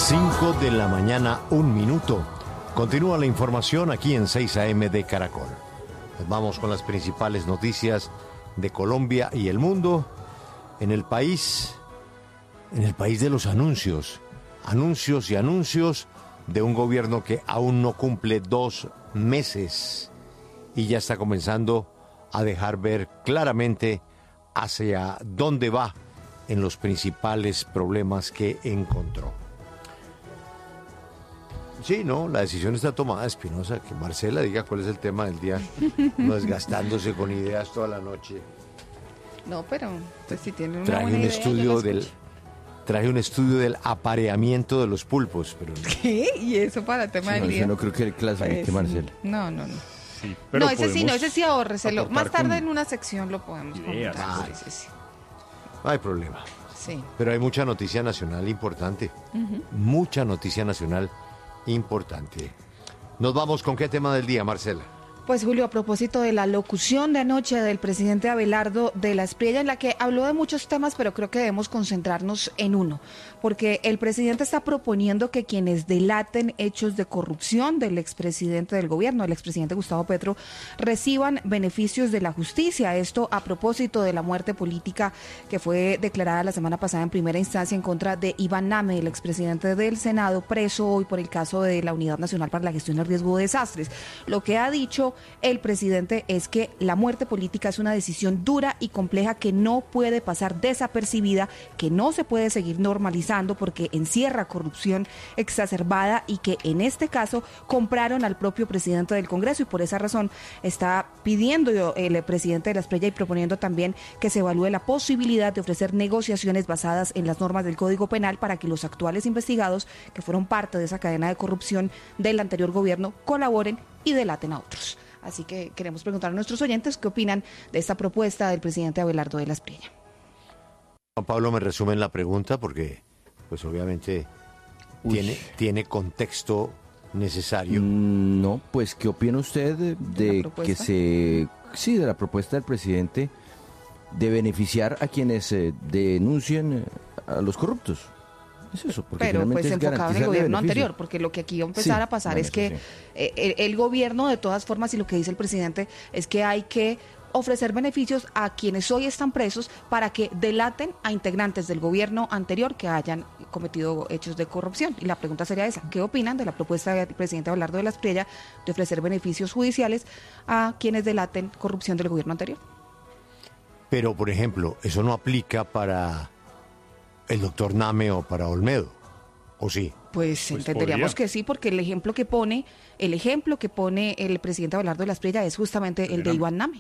5:01 a.m. Continúa la información aquí en 6 a.m. de Caracol. Nos vamos con las principales noticias de Colombia y el mundo. En el país de los anuncios y anuncios de un gobierno que aún no cumple 2 meses y ya está comenzando a dejar ver claramente hacia dónde va en los principales problemas que encontró. Sí, no, la decisión está tomada, Espinosa, que Marcela diga cuál es el tema del día, no desgastándose con ideas toda la noche. No, pero pues, si tiene una Traje buena un idea, traje un estudio del apareamiento de los pulpos, pero ¿qué? ¿Y eso para el tema del día? Yo no creo que el clasifique, Pues, Marcela. No. Sí, pero No, ese sí ahórreselo. Más tarde con en una sección lo podemos ideas. comentar. Sí. no hay problema. Sí. Pero hay mucha noticia nacional importante, mucha noticia nacional importante. Nos vamos con qué tema del día, Marcela. Pues Julio, a propósito de la locución de anoche del presidente Abelardo de la Espriella, en la que habló de muchos temas, pero creo que debemos concentrarnos en uno, porque el presidente está proponiendo que quienes delaten hechos de corrupción del expresidente del gobierno, el expresidente Gustavo Petro, reciban beneficios de la justicia. Esto a propósito de la muerte política que fue declarada la semana pasada en primera instancia en contra de Iván Name, el expresidente del Senado, preso hoy por el caso de la Unidad Nacional para la Gestión del Riesgo de Desastres. Lo que ha dicho el presidente es que la muerte política es una decisión dura y compleja que no puede pasar desapercibida, que no se puede seguir normalizando porque encierra corrupción exacerbada y que en este caso compraron al propio presidente del Congreso, y por esa razón está pidiendo el presidente de la Espriella y proponiendo también que se evalúe la posibilidad de ofrecer negociaciones basadas en las normas del Código Penal para que los actuales investigados que fueron parte de esa cadena de corrupción del anterior gobierno colaboren y delaten a otros. Así que queremos preguntar a nuestros oyentes qué opinan de esta propuesta del presidente Abelardo de la Espriella. Juan Pablo, me resumen la pregunta porque, pues obviamente, tiene contexto necesario. No, pues, ¿qué opina usted de que de la propuesta del presidente de beneficiar a quienes denuncien a los corruptos? Es eso, porque pero pues enfocado en el gobierno anterior, porque lo que aquí va a empezar a pasar es que el gobierno, de todas formas, y lo que dice el presidente es que hay que ofrecer beneficios a quienes hoy están presos para que delaten a integrantes del gobierno anterior que hayan cometido hechos de corrupción. Y la pregunta sería esa: ¿qué opinan de la propuesta del presidente Abelardo de la Espriella de ofrecer beneficios judiciales a quienes delaten corrupción del gobierno anterior? Pero, por ejemplo, eso no aplica para el doctor Name o para Olmedo, ¿o sí? Pues entenderíamos podría. que sí, porque el ejemplo que pone el presidente Abelardo de la Espriella es justamente el de Iván Name.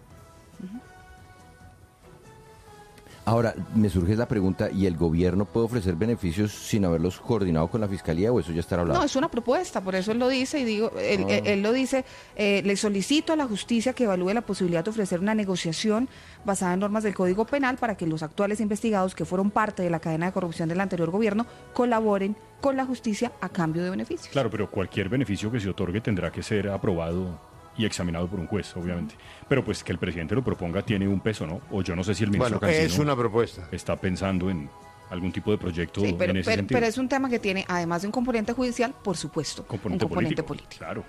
Ahora, me surge la pregunta, ¿y el gobierno puede ofrecer beneficios sin haberlos coordinado con la Fiscalía o eso ya estará hablado? No, es una propuesta, por eso él lo dice, y digo, él lo dice, le solicito a la justicia que evalúe la posibilidad de ofrecer una negociación basada en normas del Código Penal para que los actuales investigados que fueron parte de la cadena de corrupción del anterior gobierno colaboren con la justicia a cambio de beneficios. Claro, pero cualquier beneficio que se otorgue tendrá que ser aprobado y examinado por un juez, obviamente. Pero pues que el presidente lo proponga tiene un peso, ¿no? O yo no sé si el ministro Cancino es una propuesta. está pensando en algún tipo de proyecto Sí, en ese sentido. pero es un tema que tiene, además de un componente judicial, por supuesto, un componente político. Claro.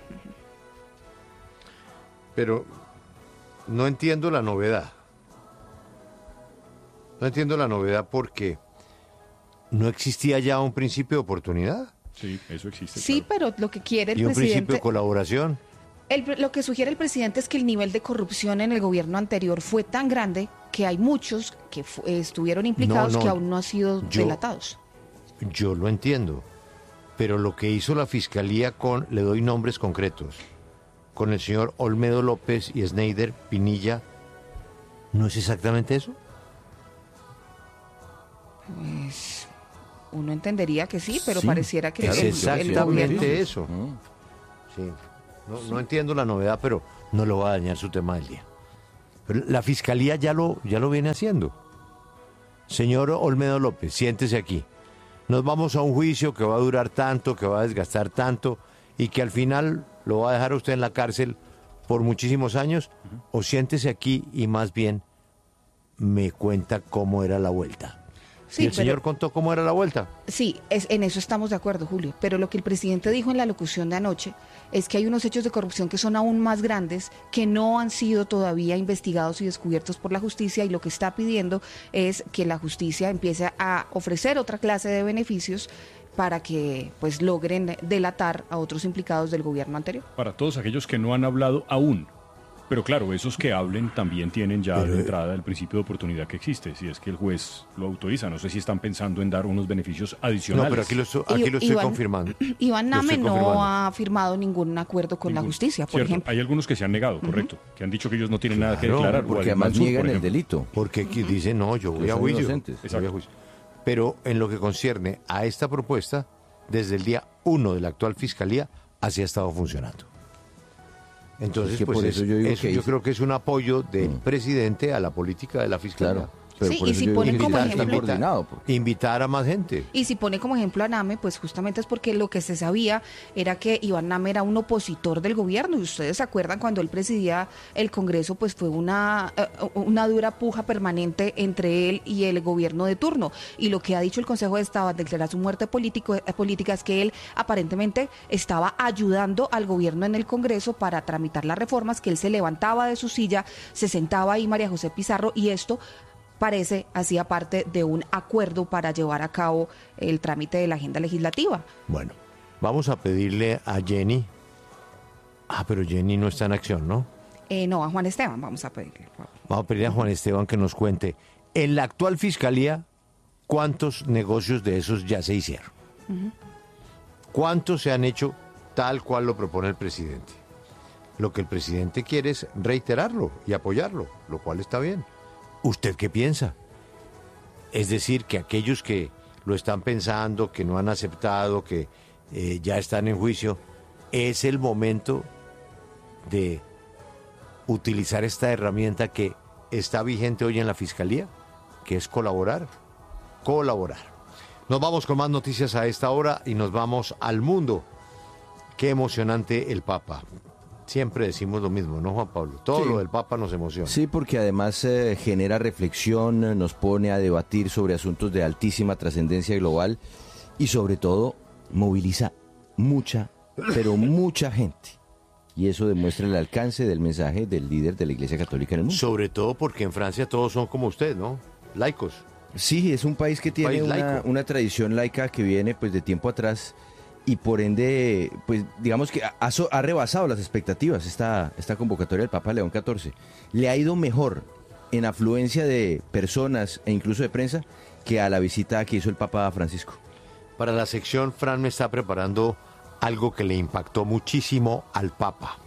Pero no entiendo la novedad. No entiendo la novedad porque ¿no existía ya un principio de oportunidad? Sí, eso existe. Sí, claro. pero lo que quiere el ¿Y un principio presidente... de colaboración? Lo que sugiere el presidente es que el nivel de corrupción en el gobierno anterior fue tan grande que hay muchos que estuvieron implicados que aún no han sido delatados. Yo lo entiendo, pero lo que hizo la Fiscalía le doy nombres concretos, con el señor Olmedo López y Sneider Pinilla, ¿no es exactamente eso? Pues uno entendería que sí, pero Sí, pareciera que Es exactamente eso. Sí. No entiendo la novedad, pero no lo va a dañar su tema del día. Pero la Fiscalía ya lo viene haciendo. Señor Olmedo López, siéntese aquí. Nos vamos a un juicio que va a durar tanto, que va a desgastar tanto y que al final lo va a dejar a usted en la cárcel por muchísimos años. O siéntese aquí y más bien me cuenta cómo era la vuelta. Sí, y el señor contó cómo era la vuelta. Sí, en eso estamos de acuerdo, Julio. Pero lo que el presidente dijo en la locución de anoche es que hay unos hechos de corrupción que son aún más grandes, que no han sido todavía investigados y descubiertos por la justicia, y lo que está pidiendo es que la justicia empiece a ofrecer otra clase de beneficios para que pues logren delatar a otros implicados del gobierno anterior. Para todos aquellos que no han hablado aún. Pero claro, esos que hablen también tienen ya de entrada el principio de oportunidad que existe, si es que el juez lo autoriza. No sé si están pensando en dar unos beneficios adicionales. No, pero aquí lo estoy confirmando. Iván Name no ha firmado ningún acuerdo con la justicia, por ejemplo. Hay algunos que se han negado, correcto, que han dicho que ellos no tienen nada que declarar. Porque además niegan el delito. Porque dicen, no, yo voy a juicio. Pero en lo que concierne a esta propuesta, desde el día 1 de la actual fiscalía, así ha estado funcionando. Entonces, yo creo que es un apoyo del presidente a la política de la fiscalía. Claro. Pero sí, y si ponen como ejemplo invitar a más gente. Y si pone como ejemplo a Name, pues justamente es porque lo que se sabía era que Iván Name era un opositor del gobierno, y ustedes se acuerdan cuando él presidía el Congreso, pues fue una dura puja permanente entre él y el gobierno de turno, y lo que ha dicho el Consejo de Estado al declarar su muerte política es que él aparentemente estaba ayudando al gobierno en el Congreso para tramitar las reformas, que él se levantaba de su silla, se sentaba ahí María José Pizarro, y esto parece hacía parte de un acuerdo para llevar a cabo el trámite de la agenda legislativa. Bueno, vamos a pedirle a Jenny. Pero Jenny no está en acción, ¿no? No, a Juan Esteban vamos a pedirle. Vamos a pedirle a Juan Esteban que nos cuente, en la actual fiscalía, ¿cuántos negocios de esos ya se hicieron? ¿Cuántos se han hecho tal cual lo propone el presidente? Lo que el presidente quiere es reiterarlo y apoyarlo, lo cual está bien. ¿Usted qué piensa? Es decir, que aquellos que lo están pensando, que no han aceptado, que ya están en juicio, es el momento de utilizar esta herramienta que está vigente hoy en la Fiscalía, que es colaborar. Nos vamos con más noticias a esta hora y nos vamos al mundo. Qué emocionante el Papa. Siempre decimos lo mismo, ¿no, Juan Pablo? Todo lo del Papa nos emociona. Sí, porque además genera reflexión, nos pone a debatir sobre asuntos de altísima trascendencia global y sobre todo moviliza mucha, pero mucha gente. Y eso demuestra el alcance del mensaje del líder de la Iglesia Católica en el mundo. Sobre todo porque en Francia todos son como usted, ¿no? Laicos. Sí, es un país que tiene una tradición laica que viene pues de tiempo atrás. Y por ende, pues digamos que ha rebasado las expectativas esta convocatoria del Papa León XIV. Le ha ido mejor en afluencia de personas e incluso de prensa que a la visita que hizo el Papa Francisco. Para la sección, Fran me está preparando algo que le impactó muchísimo al Papa.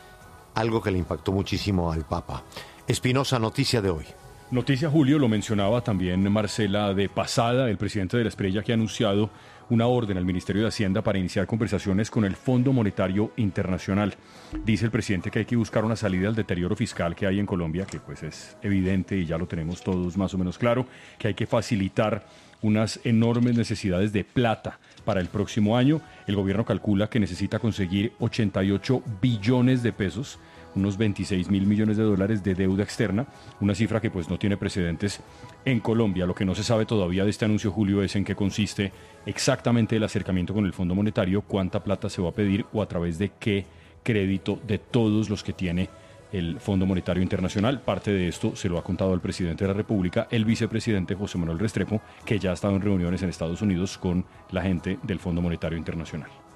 Espinosa, noticia de hoy. Noticia, Julio, lo mencionaba también Marcela de pasada, el presidente de la Espriella, que ha anunciado una orden al Ministerio de Hacienda para iniciar conversaciones con el Fondo Monetario Internacional. Dice el presidente que hay que buscar una salida al deterioro fiscal que hay en Colombia, que pues es evidente y ya lo tenemos todos más o menos claro, que hay que facilitar unas enormes necesidades de plata para el próximo año. El gobierno calcula que necesita conseguir 88 billones de pesos, unos 26.000 millones de dólares de deuda externa, una cifra que pues no tiene precedentes en Colombia. Lo que no se sabe todavía de este anuncio, Julio, es en qué consiste exactamente el acercamiento con el Fondo Monetario, cuánta plata se va a pedir o a través de qué crédito de todos los que tiene el Fondo Monetario Internacional. Parte de esto se lo ha contado al presidente de la República, el vicepresidente José Manuel Restrepo, que ya ha estado en reuniones en Estados Unidos con la gente del Fondo Monetario Internacional.